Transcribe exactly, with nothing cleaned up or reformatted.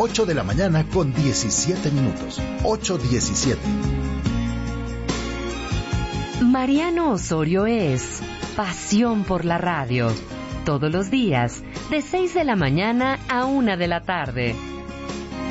ocho de la mañana con diecisiete minutos. ocho diecisiete. Mariano Osorio es pasión por la radio. Todos los días, de seis de la mañana a una de la tarde.